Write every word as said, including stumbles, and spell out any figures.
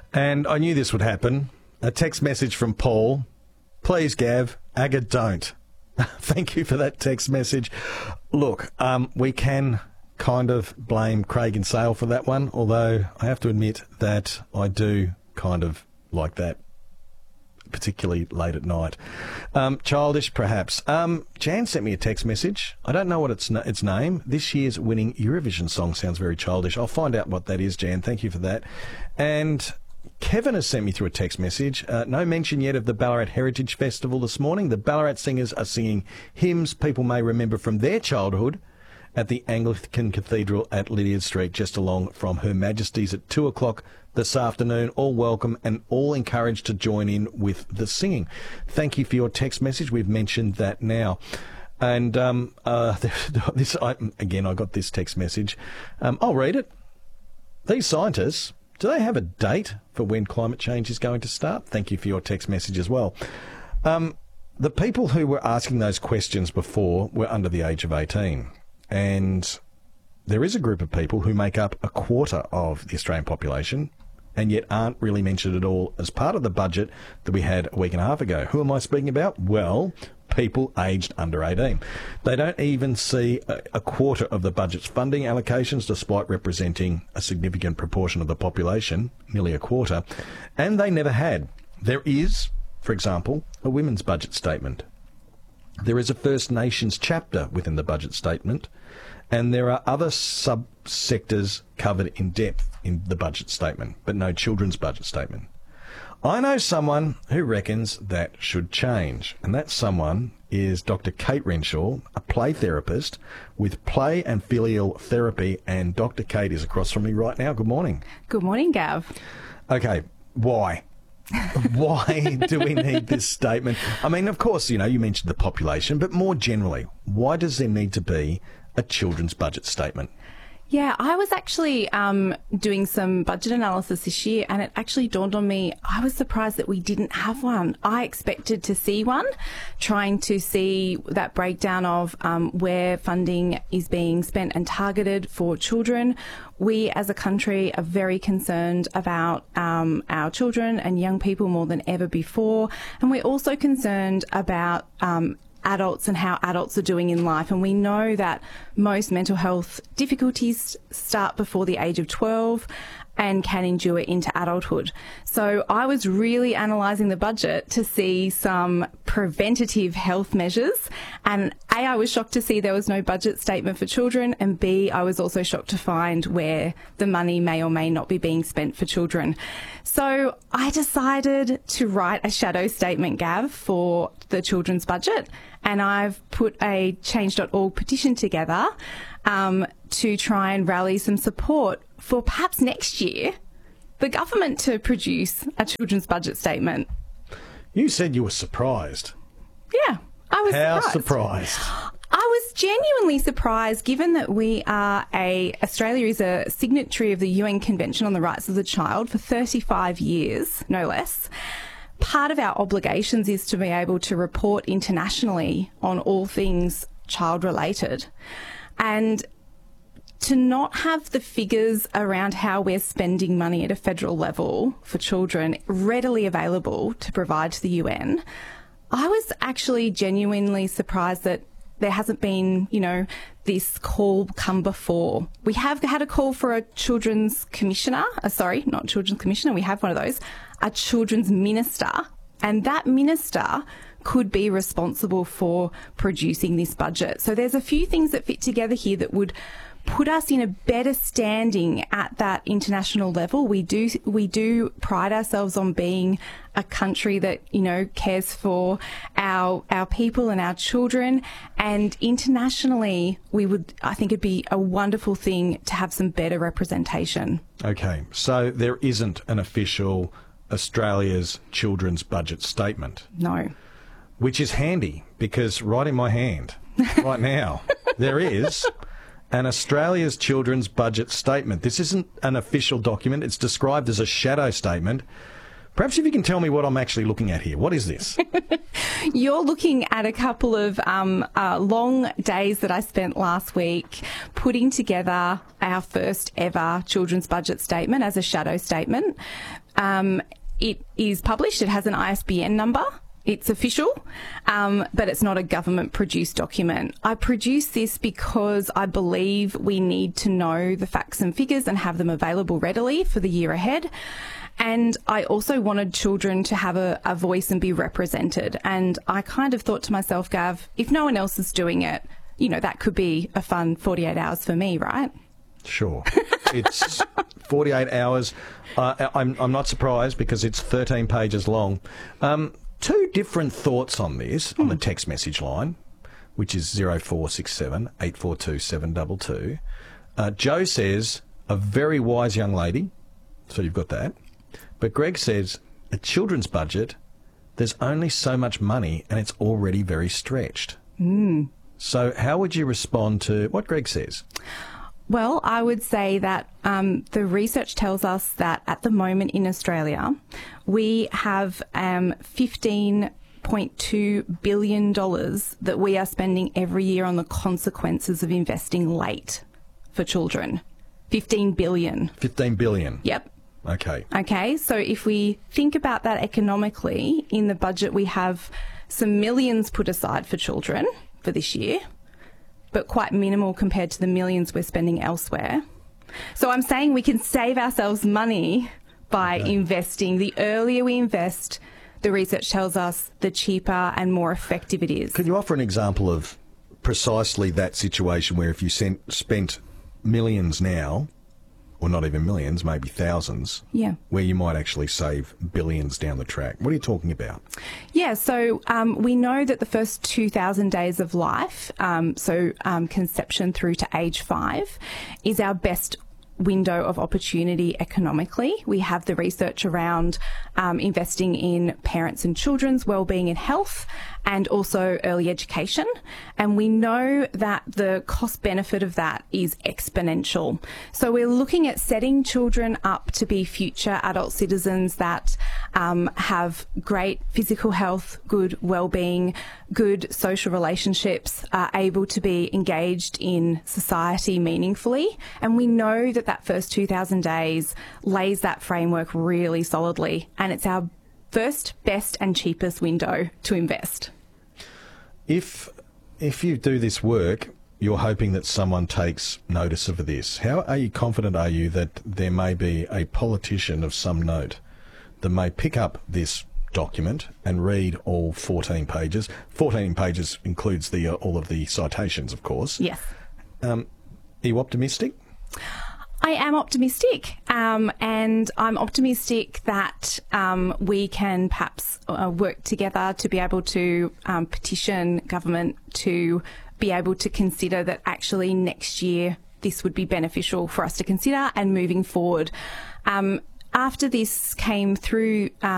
And I knew this would happen. A text message from Paul. Please, Gav, Aga, don't. Thank you for that text message. Look, um, we can kind of blame Craig and Sale for that one, although I have to admit that I do kind of like that, particularly late at night. Um, childish, perhaps. Um, Jan sent me a text message. I don't know what its its name. This year's winning Eurovision song sounds very childish. I'll find out what that is, Jan. Thank you for that. And Kevin has sent me through a text message. Uh, no mention yet of the Ballarat Heritage Festival this morning. The Ballarat singers are singing hymns people may remember from their childhood at the Anglican Cathedral at Lydia Street, just along from Her Majesty's at two o'clock this afternoon. All welcome and all encouraged to join in with the singing. Thank you for your text message. We've mentioned that now. And um, uh, this I, again, I got this text message. Um, I'll read it. These scientists, do they have a date for when climate change is going to start? Thank you for your text message as well. Um, the people who were asking those questions before were under the age of eighteen. And there is a group of people who make up a quarter of the Australian population and yet aren't really mentioned at all as part of the budget that we had a week and a half ago. Who am I speaking about? Well, people aged under eighteen. They don't even see a, a quarter of the budget's funding allocations, despite representing a significant proportion of the population, nearly a quarter, and they never had. There is, for example, a women's budget statement. There is a First Nations chapter within the budget statement, and there are other sub-sectors covered in depth in the budget statement, but no children's budget statement. I know someone who reckons that should change, and that someone is Doctor Kate Renshaw, a play therapist with play and filial therapy, and Doctor Kate is across from me right now. Good morning. Good morning, Gav. Okay, why? Why do we need this statement? I mean, of course, you know, you mentioned the population, but more generally, why does there need to be a children's budget statement? Yeah, I was actually um, doing some budget analysis this year, and it actually dawned on me, I was surprised that we didn't have one. I expected to see one, trying to see that breakdown of um, where funding is being spent and targeted for children. We as a country are very concerned about um, our children and young people more than ever before, and we're also concerned about um, adults and how adults are doing in life. And we know that most mental health difficulties start before the age of twelve and can endure into adulthood. So I was really analysing the budget to see some preventative health measures. And A, I was shocked to see there was no budget statement for children. And B, I was also shocked to find where the money may or may not be being spent for children. So I decided to write a shadow statement, Gav, for the children's budget. And I've put a change dot org petition together um, to try and rally some support for perhaps next year the government to produce a children's budget statement. You said you were surprised. Yeah, I was How surprised. surprised? I was genuinely surprised, given that we are a, Australia is a signatory of the U N Convention on the Rights of the Child for thirty-five years, no less. Part of our obligations is to be able to report internationally on all things child-related. And to not have the figures around how we're spending money at a federal level for children readily available to provide to the U N, I was actually genuinely surprised that there hasn't been, you know, this call come before. We have had a call for a children's commissioner, uh, sorry, not children's commissioner, we have one of those, a children's minister, and that minister could be responsible for producing this budget. So there's a few things that fit together here that would put us in a better standing at that international level. We do we do pride ourselves on being a country that, you know, cares for our our people and our children, and internationally we would, I think it'd be a wonderful thing to have some better representation. Okay, so there isn't an official Australia's children's budget statement. No. Which is handy, because right in my hand right now there is an Australia's children's budget statement. This isn't an official document. It's described as a shadow statement. Perhaps if you can tell me what I'm actually looking at here. What is this? You're looking at a couple of um, uh, long days that I spent last week putting together our first ever children's budget statement as a shadow statement. Um, it is published. It has an I S B N number. It's official, um, but it's not a government-produced document. I produce this because I believe we need to know the facts and figures and have them available readily for the year ahead. And I also wanted children to have a, a voice and be represented. And I kind of thought to myself, Gav, if no one else is doing it, you know, that could be a fun forty-eight hours for me, right? Sure. It's forty-eight hours. Uh, I'm, I'm not surprised because it's thirteen pages long. Um, two different thoughts on this, mm. on the text message line, which is zero four six seven, eight four two, seven two two. Uh, Joe says, a very wise young lady. So you've got that. But Greg says, a children's budget, there's only so much money and it's already very stretched. Mm. So how would you respond to what Greg says? Well, I would say that um, the research tells us that at the moment in Australia, we have um, fifteen point two billion dollars that we are spending every year on the consequences of investing late for children. fifteen billion dollars. fifteen billion dollars. Yep. Okay. Okay, so if we think about that economically, in the budget we have some millions put aside for children for this year, but quite minimal compared to the millions we're spending elsewhere. So I'm saying we can save ourselves money by okay. investing. The earlier we invest, the research tells us, the cheaper and more effective it is. Could you offer an example of precisely that situation where if you sent, spent millions now, or not even millions, maybe thousands, yeah, where you might actually save billions down the track? What are you talking about? Yeah, so um, we know that the first two thousand days of life, um, so um, conception through to age five, is our best window of opportunity economically. We have the research around um, investing in parents and children's wellbeing and health, and also early education. And we know that the cost benefit of that is exponential. So we're looking at setting children up to be future adult citizens that um, have great physical health, good wellbeing, good social relationships, are able to be engaged in society meaningfully. And we know that that first two thousand days lays that framework really solidly, and it's our first, best and cheapest window to invest. If if you do this work, you're hoping that someone takes notice of this. How are you confident are you that there may be a politician of some note that may pick up this document and read all fourteen pages? fourteen pages includes the uh, all of the citations, of course. Yes. Um, are you optimistic? I am optimistic, um, and I'm optimistic that um, we can perhaps uh, work together to be able to um, petition government to be able to consider that actually next year this would be beneficial for us to consider and moving forward. Um, after this came through um,